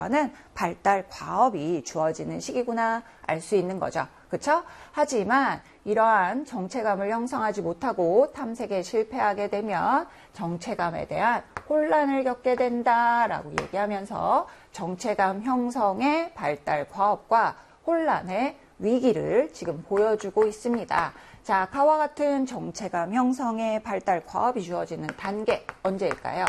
하는 발달 과업이 주어지는 시기구나 알 수 있는 거죠. 그렇죠? 하지만 이러한 정체감을 형성하지 못하고 탐색에 실패하게 되면 정체감에 대한 혼란을 겪게 된다라고 얘기하면서 정체감 형성의 발달 과업과 혼란의 위기를 지금 보여주고 있습니다. 자, 가와 같은 정체감 형성의 발달 과업이 주어지는 단계 언제일까요?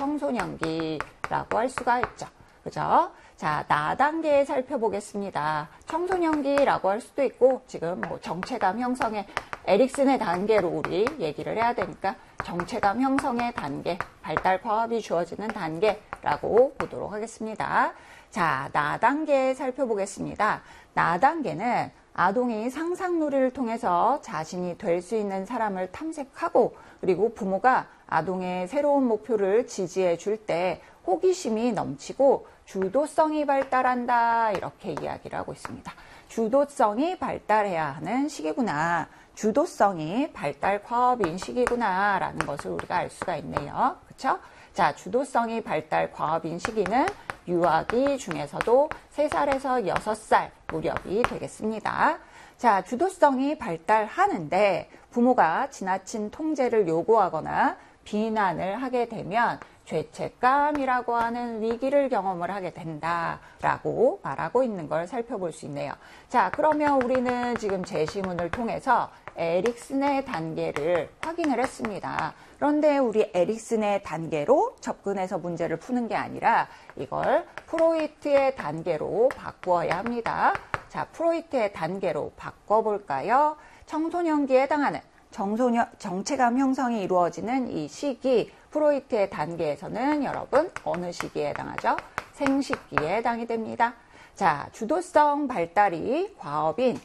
청소년기라고 할 수가 있죠. 그죠? 자, 나 단계 살펴보겠습니다. 청소년기라고 할 수도 있고 지금 뭐 정체감 형성의 에릭슨의 단계로 우리 얘기를 해야 되니까 정체감 형성의 단계, 발달 과업이 주어지는 단계라고 보도록 하겠습니다. 자, 나 단계 살펴보겠습니다. 나 단계는 아동이 상상놀이를 통해서 자신이 될 수 있는 사람을 탐색하고 그리고 부모가 아동의 새로운 목표를 지지해 줄 때 호기심이 넘치고 주도성이 발달한다 이렇게 이야기를 하고 있습니다. 주도성이 발달해야 하는 시기구나. 주도성이 발달 과업인 시기구나 라는 것을 우리가 알 수가 있네요. 그렇죠? 자, 주도성이 발달 과업인 시기는 유아기 중에서도 3살에서 6살 무렵이 되겠습니다. 자, 주도성이 발달하는데 부모가 지나친 통제를 요구하거나 비난을 하게 되면 죄책감이라고 하는 위기를 경험을 하게 된다라고 말하고 있는 걸 살펴볼 수 있네요. 자, 그러면 우리는 지금 제시문을 통해서 에릭슨의 단계를 확인을 했습니다. 그런데 우리 에릭슨의 단계로 접근해서 문제를 푸는 게 아니라 이걸 프로이트의 단계로 바꾸어야 합니다. 자, 프로이트의 단계로 바꿔볼까요? 청소년기에 해당하는 정체감 형성이 이루어지는 이 시기 프로이트의 단계에서는 여러분 어느 시기에 해당하죠? 생식기에 해당이 됩니다. 자, 주도성 발달이 과업인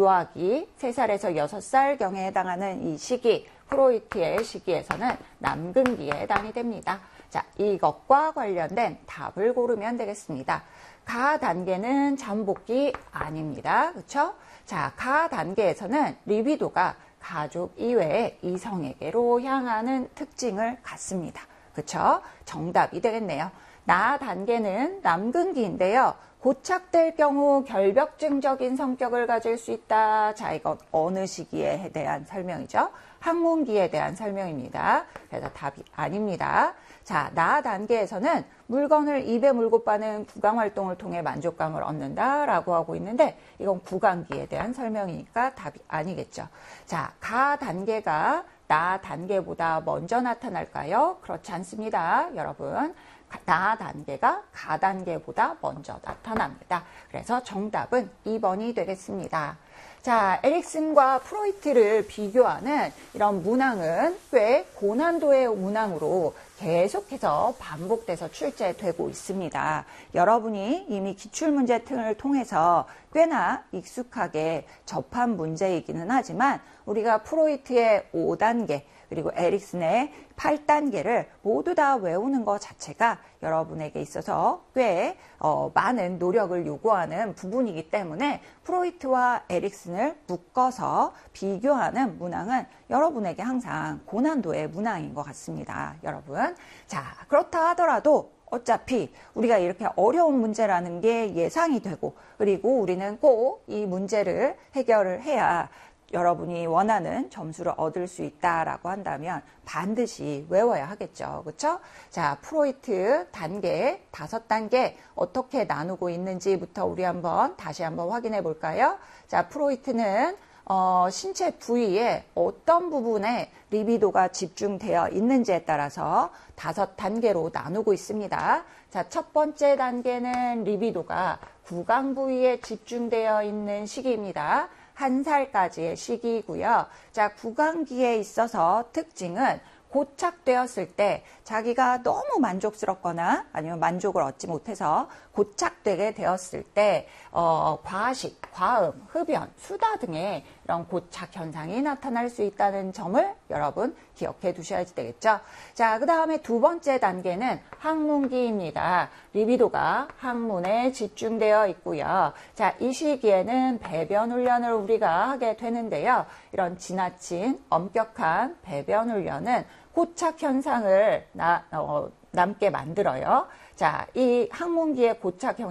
유아기 3살에서 6살경에 해당하는 이 시기 프로이트의 시기에서는 남근기에 해당이 됩니다. 자, 이것과 관련된 답을 고르면 되겠습니다. 가 단계는 잠복기 아닙니다. 그렇죠? 자, 가 단계에서는 리비도가 가족 이외의 이성에게로 향하는 특징을 갖습니다. 그쵸? 정답이 되겠네요. 나 단계는 남근기인데요. 고착될 경우 결벽증적인 성격을 가질 수 있다. 자, 이건 어느 시기에 대한 설명이죠? 학문기에 대한 설명입니다. 그래서 답이 아닙니다. 자, 나 단계에서는 물건을 입에 물고 빠는 구강활동을 통해 만족감을 얻는다라고 하고 있는데 이건 구강기에 대한 설명이니까 답이 아니겠죠. 자, 가 단계가 나 단계보다 먼저 나타날까요? 그렇지 않습니다. 여러분, 나 단계가 가 단계보다 먼저 나타납니다. 그래서 정답은 2번이 되겠습니다. 자, 에릭슨과 프로이트를 비교하는 이런 문항은 꽤 고난도의 문항으로 계속해서 반복돼서 출제되고 있습니다. 여러분이 이미 기출문제등을 통해서 꽤나 익숙하게 접한 문제이기는 하지만 우리가 프로이트의 5단계 그리고 에릭슨의 8단계를 모두 다 외우는 것 자체가 여러분에게 있어서 꽤 많은 노력을 요구하는 부분이기 때문에 프로이트와 에릭슨을 묶어서 비교하는 문항은 여러분에게 항상 고난도의 문항인 것 같습니다. 여러분, 자, 그렇다 하더라도 어차피 우리가 이렇게 어려운 문제라는 게 예상이 되고 그리고 우리는 꼭 이 문제를 해결을 해야 여러분이 원하는 점수를 얻을 수 있다라고 한다면 반드시 외워야 하겠죠. 그렇죠? 자, 프로이트 단계, 5단계 어떻게 나누고 있는지부터 우리 다시 한번 확인해 볼까요? 자, 프로이트는 신체 부위에 어떤 부분에 리비도가 집중되어 있는지에 따라서 5단계로 나누고 있습니다. 자, 첫 번째 단계는 리비도가 구강 부위에 집중되어 있는 시기입니다. 1살까지의 시기이고요. 자, 구강기에 있어서 특징은 고착되었을 때 자기가 너무 만족스럽거나 아니면 만족을 얻지 못해서 고착되게 되었을 때 과식, 과음, 흡연, 수다 등의 이런 고착 현상이 나타날 수 있다는 점을 여러분 기억해 두셔야 되겠죠. 자, 그 다음에 두 번째 단계는 항문기입니다. 리비도가 항문에 집중되어 있고요. 자, 이 시기에는 배변 훈련을 우리가 하게 되는데요. 이런 지나친 엄격한 배변 훈련은 고착 현상을 남게 만들어요. 자, 이 항문기의 고착